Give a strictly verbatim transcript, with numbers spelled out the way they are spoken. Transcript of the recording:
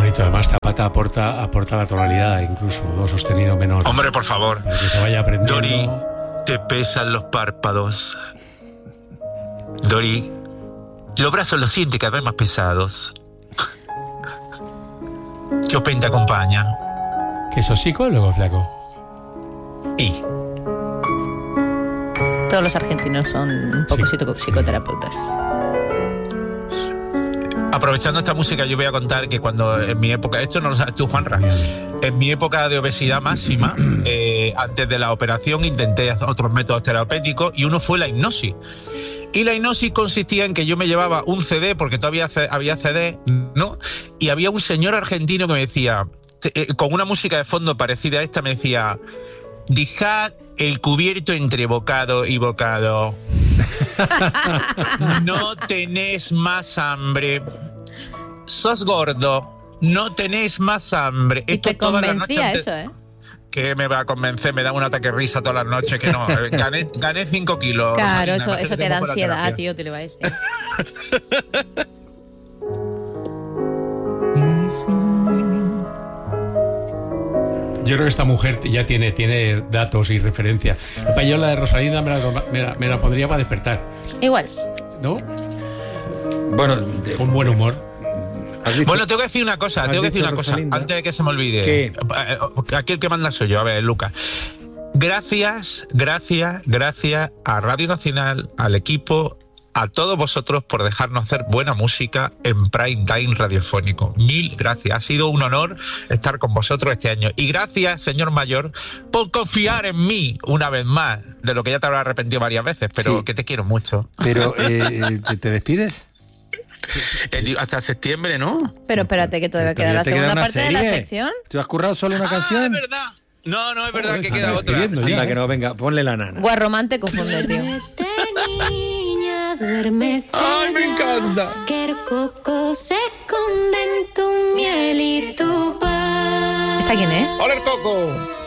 bonito. Además, Zapata aporta, aporta la tonalidad, incluso do sostenido menor. Hombre, por favor. Para que se vaya aprendiendo. Dori, te pesan los párpados. Dori, los brazos los siente cada vez más pesados. Chopin te acompaña. ¿Que sos psicólogo, flaco? Y... Todos los argentinos son un poco Sí. psicoterapeutas. Aprovechando esta música, yo voy a contar que cuando en mi época, esto no lo sabes tú, Juanra, en mi época de obesidad máxima, eh, antes de la operación intenté hacer otros métodos terapéuticos y uno fue la hipnosis. Y la hipnosis consistía en que yo me llevaba un C D, porque todavía había C D, ¿no? Y había un señor argentino que me decía, con una música de fondo parecida a esta, me decía: dejad el cubierto entre bocado y bocado. No tenés más hambre. Sos gordo. No tenés más hambre. Y Esto te toda la noche convencía antes... eso, ¿eh? Que me va a convencer, me da un ataque de risa todas las noches, que no. Gané, gané cinco kilos. Claro, Rosalina, eso, imagínate eso te cómo da fue la ansiedad, terapia. tío, te lo iba a decir. Yo creo que esta mujer ya tiene, tiene datos y referencia. Yo la de Rosalinda me la, me la, me la pondría para despertar, Igual. ¿no? Bueno, de- Con buen humor. ¿has dicho- Bueno, tengo que decir una cosa, ¿Has tengo que decir dicho una cosa, Rosalinda? antes de que se me olvide. ¿Qué? Eh, Aquí el que manda soy yo, a ver, Lucas. Gracias, gracias, gracias a Radio Nacional, al equipo, a todos vosotros por dejarnos hacer buena música en Prime Time radiofónico. Mil gracias, ha sido un honor estar con vosotros este año. Y gracias, señor mayor, por confiar en mí una vez más, de lo que ya te habrás arrepentido varias veces, pero Sí. que te quiero mucho. Pero, eh, ¿te, te despides? Eh, hasta septiembre, ¿no? Pero espérate que todavía queda la te queda segunda una parte de la serie. sección. ¿Te has currado solo una Ah, canción? es verdad. No, no, es verdad Joder, que está queda otra. despidiendo Sí. Anda, que no, venga, ponle la nana. Guarromán te confunde, tío. Duérmete, niña, duérmete. Ay, me ya, encanta. Que el coco se esconde en tu miel y tu paz. ¿Esta quién es? ¡Hola, el coco!